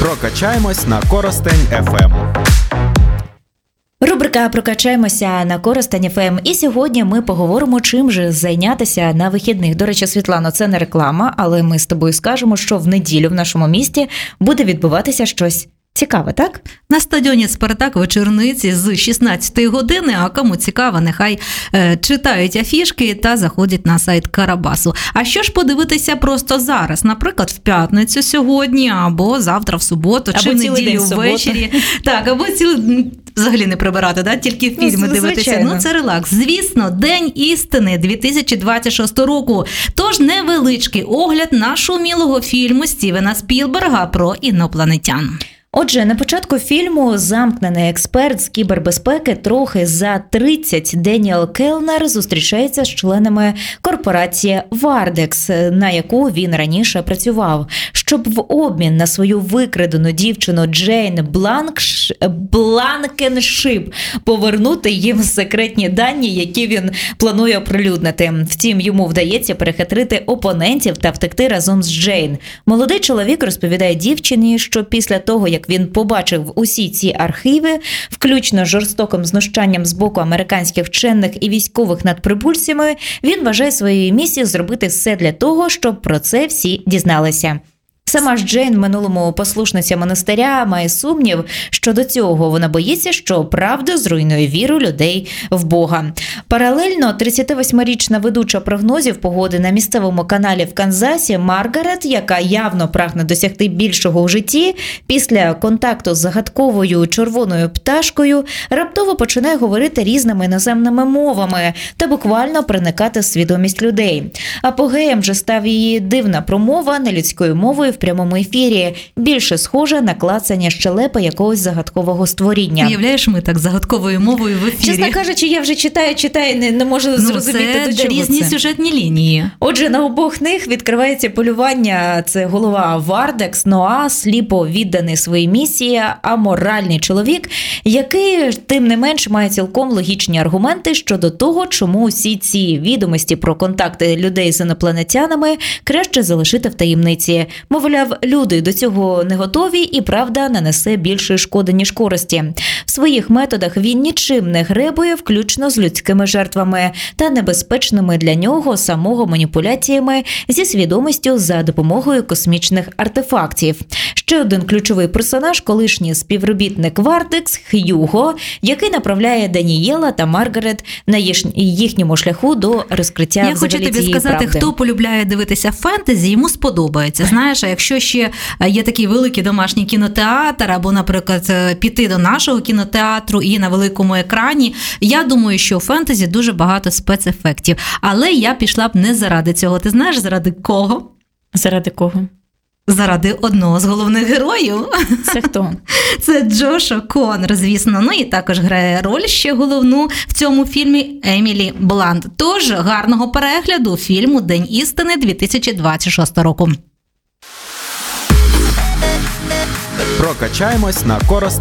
Прокачаємось на Коростень ФМ. Рубрика «Прокачаємося» на Коростень ФМ. І сьогодні ми поговоримо, чим же зайнятися на вихідних. До речі, Світлано, це не реклама, але ми з тобою скажемо, що в неділю в нашому місті буде відбуватися щось цікаве, так? На стадіоні «Спартак» вечорниці з 16 години, а кому цікаво, нехай читають афішки та заходять на сайт Карабасу. А що ж подивитися просто зараз? Наприклад, в п'ятницю сьогодні, або завтра в суботу, або чи в неділю ввечері. Так, або взагалі не прибирати, да? Тільки фільми дивитися. Звичайно. Ну, це релакс. Звісно, День істини 2026 року. Тож невеличкий огляд на шумілого фільму Стівена Спілберга про інопланетян. Отже, на початку фільму замкнений експерт з кібербезпеки трохи за 30 Деніел Келнер зустрічається з членами корпорації Вардекс, на яку він раніше працював, щоб в обмін на свою викрадену дівчину Джейн Бланкеншип повернути їм секретні дані, які він планує оприлюднити. Втім, йому вдається перехитрити опонентів та втекти разом з Джейн. Молодий чоловік розповідає дівчині, що після того, як він побачив усі ці архіви, включно з жорстоким знущанням з боку американських вчених і військових над прибульцями, він вважає своєю місією зробити все для того, щоб про це всі дізналися. Сама ж Джейн, минулому послушниця монастиря, має сумнів щодо цього. Вона боїться, що правда зруйнує віру людей в Бога. Паралельно 38-річна ведуча прогнозів погоди на місцевому каналі в Канзасі Маргарет, яка явно прагне досягти більшого у житті, після контакту з загадковою червоною пташкою раптово починає говорити різними іноземними мовами та буквально проникати в свідомість людей. Апогеєм же став її дивна промова нелюдською мовою в прямому ефірі, більше схожа на клацання щелепи якогось загадкового створіння. Уявляєш, ми так загадковою мовою в ефірі. Чесно кажучи, я вже читаю, не можу зрозуміти, до чого це. Різні сюжетні лінії. Отже, на обох них відкривається полювання. Це голова Вардекс, Ноа, сліпо відданий своїй місії, аморальний чоловік, який, тим не менш, має цілком логічні аргументи щодо того, чому всі ці відомості про контакти людей з інопланетянами краще залишити в таємниці. Мовляв, люди до цього не готові, і правда нанесе більше шкоди, ніж користі. В своїх методах він нічим не гребує, включно з людськими жертвами та небезпечними для нього самого маніпуляціями зі свідомістю за допомогою космічних артефактів. Ще один ключовий персонаж – колишній співробітник Вардекс Х'юго, який направляє Данієла та Маргарет на їхньому шляху до розкриття Я хочу тобі сказати, правди. Хто полюбляє дивитися фентезі, йому сподобається. Знаєш, а якщо ще є такий великий домашній кінотеатр, або, наприклад, піти до нашого кінотеатру і на великому екрані, я думаю, що у фентезі дуже багато спецефектів. Але я пішла б не заради цього. Ти знаєш, заради кого? Заради кого? Заради одного з головних героїв. Це хто? Це Джоша Коннор, звісно. Ну і також грає роль ще головну в цьому фільмі Емілі Блант. Тож гарного перегляду фільму «День істини» 2026 року. Прокачаємось на Коростень.